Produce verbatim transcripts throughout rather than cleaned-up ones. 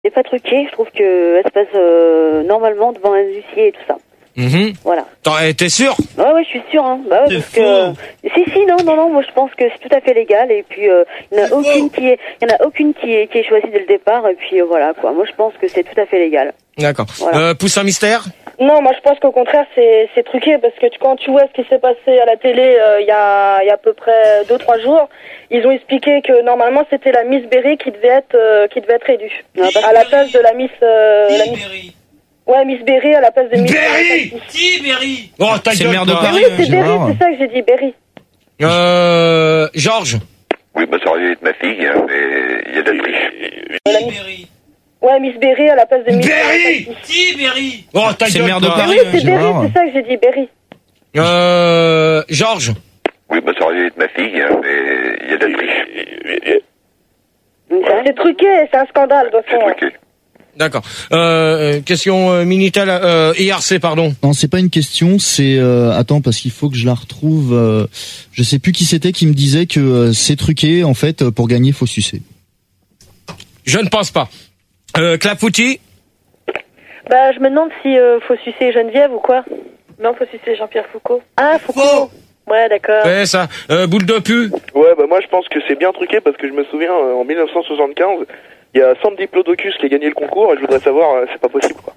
C'est pas truqué, je trouve que elle se passe euh, normalement devant un huissier et tout ça. Mmh. Voilà. T'es sûr? Ouais, ouais, je suis sûr. Hein. Bah, ouais, parce que... Si, si, non, non, non. Moi, je pense que c'est tout à fait légal. Et puis, il euh, y en a aucune qui est, il y en a aucune qui est, qui est choisie dès le départ. Et puis, euh, voilà, quoi. Moi, je pense que c'est tout à fait légal. D'accord. Voilà. Euh, Poussin Mystère? Non, moi, je pense qu'au contraire, c'est, c'est truqué parce que tu, quand tu vois ce qui s'est passé à la télé il euh, y a, il y a à peu près deux, trois jours, ils ont expliqué que normalement, c'était la Miss Berry qui devait être, euh, qui devait être élue ah, bah, à la place de la Miss. Euh, la Miss... Berry. Ouais, Miss Berry à la place de Miss Berry. Qui Berry? Oh, ta c'est gueule, le maire de toi. Paris. Oui, c'est Berry, c'est ça que j'ai dit, Berry. Euh, Georges. Oui, bah ça aurait dû être ma fille, hein, mais il y a de la triche. Qui Berry? Ouais, Miss Berry à la place de Miss Berry. Qui Berry? Oh, ta c'est gueule, le maire de toi. Paris. Oui, c'est Berry, c'est ça que j'ai dit, Berry. Euh, Georges. Oui, bah ça aurait dû être ma fille, hein, mais il y a de la triche. Ouais. C'est truqué, c'est un scandale, de toute façon. C'est truqué. D'accord. Euh, question euh, Minitel, euh, I R C, pardon. Non, c'est pas une question, c'est euh, attends parce qu'il faut que je la retrouve. Euh, je sais plus qui c'était qui me disait que euh, c'est truqué en fait pour gagner faut sucer. Je ne pense pas. Euh, Clafoutis. Bah, je me demande si euh, faut sucer Geneviève ou quoi. Non, faut sucer Jean-Pierre Foucault. Ah, Foucault. Ouais, d'accord. Ouais, ça. Euh, boule de pu. Ouais, bah moi je pense que c'est bien truqué parce que je me souviens euh, en dix-neuf cent soixante-quinze, il y a Sam Diplodocus qui a gagné le concours et je voudrais savoir, euh, c'est pas possible quoi.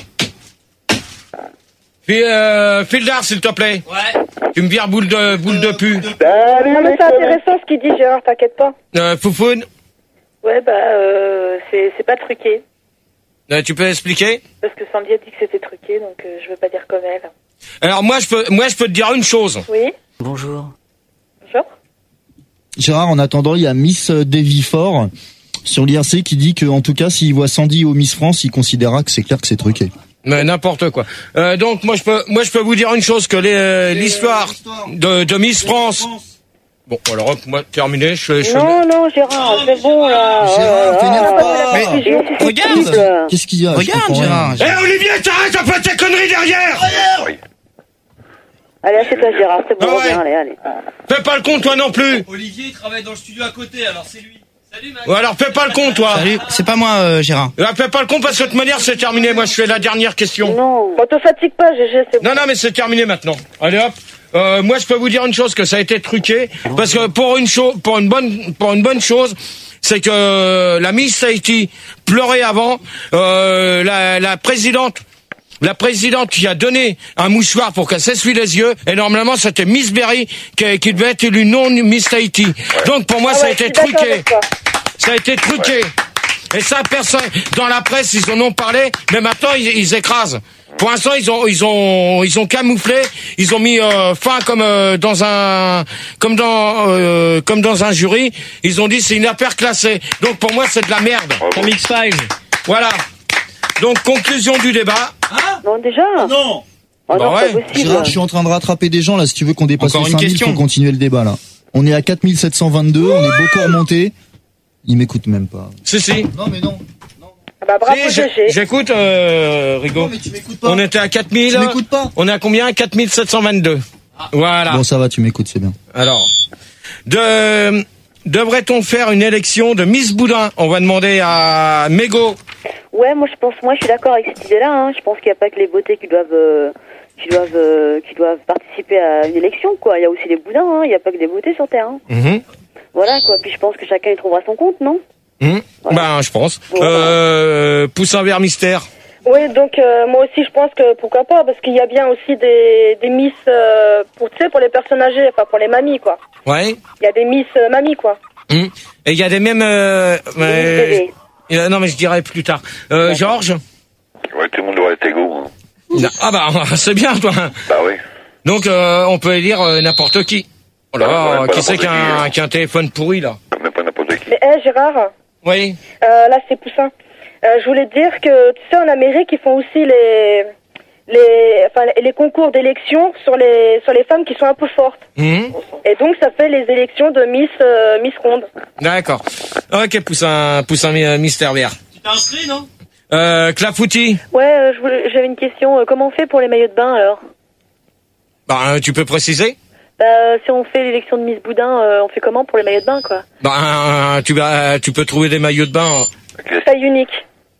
Puis, euh, Fildar, s'il te plaît. Ouais. Tu me vires boule de boule de pu. Salut, Non, mais c'est intéressant ce qu'il dit, Gérard, t'inquiète pas. Euh, Foufoune. Ouais, bah, euh, c'est, c'est pas truqué. Euh, tu peux expliquer? Parce que Sandy a dit que c'était truqué, donc euh, je veux pas dire comme elle. Alors moi je peux moi je peux te dire une chose. Oui. Bonjour. Bonjour. Gérard, en attendant, il y a Miss Davy Fort sur l'I R C qui dit que en tout cas, s'il voit Sandy au Miss France, il considérera que c'est clair que c'est truqué. Mais n'importe quoi. Euh, donc moi je peux moi je peux vous dire une chose que les, euh, l'histoire de, de Miss France. Bon alors hop, moi terminé. Je, je Non, non, Gérard, c'est bon là. Gérard, t'énerve pas. Mais Mais regarde. Qu'est-ce qu'il y a? Je Regarde, comprends rien. Gérard. Eh Olivier, t'arrêtes un peu tes conneries derrière. Oui. Allez, assieds-toi, Gérard, c'est bon, Ah ouais. reviens, allez, allez. Fais pas le con toi non plus. Olivier il travaille dans le studio à côté, alors c'est lui. Salut Max. Ou alors fais pas le con toi. Salut, c'est pas moi, euh, Gérard. Euh, fais pas le con parce que de toute manière c'est terminé. Moi je fais la dernière question. Non. Bon, te fatigue pas, G G, c'est bon. Non, non, mais c'est terminé maintenant. Allez hop. Euh, moi, je peux vous dire une chose que ça a été truqué parce que pour une chose, pour une bonne, pour une bonne chose, c'est que la Miss Haïti pleurait avant. Euh, la, la présidente, la présidente qui a donné un mouchoir pour qu'elle s'essuie les yeux. Et normalement, c'était Miss Berry qui, qui devait être élue non Miss Haïti. Donc pour moi, Ah ça a ouais, été je suis d'accord truqué. avec toi. Ça a été truqué. Et ça, personne, dans la presse, ils en ont parlé, mais maintenant, ils, ils écrasent. Pour l'instant, ils ont, ils ont, ils ont camouflé, ils ont mis euh, fin comme euh, dans un, comme dans, euh, comme dans un jury. Ils ont dit c'est une affaire classée. Donc pour moi, c'est de la merde. Comme X-Files. Voilà. Donc conclusion du débat. Bon, déjà. Non. Oh, Bah non, ouais. c'est possible. Gérard, je suis en train de rattraper des gens là. Si tu veux qu'on dépasse Encore les une cinq mille, question. faut continuer le débat là. On est à quatre mille sept cent vingt-deux, on est beaucoup remonté. Il m'écoute même pas. Si si. Non mais non. Ah bah, bravo, Si, G j'ai- G. j'écoute, euh, Rigo. Non mais tu m'écoutes pas. On était à quatre mille. Tu m'écoutes pas. On est à combien? quatre mille sept cent vingt-deux. Voilà. Bon ça va, tu m'écoutes, c'est bien. Alors, de, devrait-on faire une élection de Miss Boudin? On va demander à Mégo. Ouais, moi je pense, moi je suis d'accord avec cette idée-là. Hein. Je pense qu'il n'y a pas que les beautés qui doivent, euh, qui doivent, euh, qui doivent participer à une élection, quoi. Il y a aussi les boudins. Hein. Il n'y a pas que des beautés sur terre. Hein. Mhm. Voilà, quoi. Puis je pense que chacun y trouvera son compte, non? Mhm. Voilà. Ben, je pense. Voilà. Euh, Poussin vers mystère. Oui, donc euh, moi aussi je pense que pourquoi pas, parce qu'il y a bien aussi des, des Miss euh, pour, tu sais, pour les personnes âgées, enfin pour les mamies, quoi. Ouais. Il y a des Miss euh, mamies, quoi. Mhm. Et il y a des mêmes. Euh, euh, bébés. euh, non, mais je dirais plus tard. Euh, Georges. Ouais, tout le monde doit être égaux. Hein. Non. Ah bah c'est bien toi. Bah oui. Donc euh, on peut élire euh, n'importe qui. Oh là, Ouais, ouais, qui pas c'est qui a, n'importe un- qui, hein. qui a un téléphone pourri là? Même pas n'importe qui. Mais hé, Gérard, Oui. euh, là c'est Poussin. Euh, je voulais te dire que, tu sais, en Amérique, ils font aussi les, les, enfin, les concours d'élection sur les, sur les femmes qui sont un peu fortes. Mhm. Et donc, ça fait les élections de Miss, euh, Miss Ronde. D'accord. Ok, Poussin, Poussin euh, mystère vert. Tu t'es inscrit, non? Euh, Clafoutis. Ouais, euh, je voulais- j'avais une question. Euh, comment on fait pour les maillots de bain alors? Bah, euh, tu peux préciser? Bah, euh, si on fait l'élection de Miss Boudin, euh, on fait comment pour les maillots de bain, quoi? Bah, euh, tu, vas- tu peux trouver des maillots de bain. Taille unique.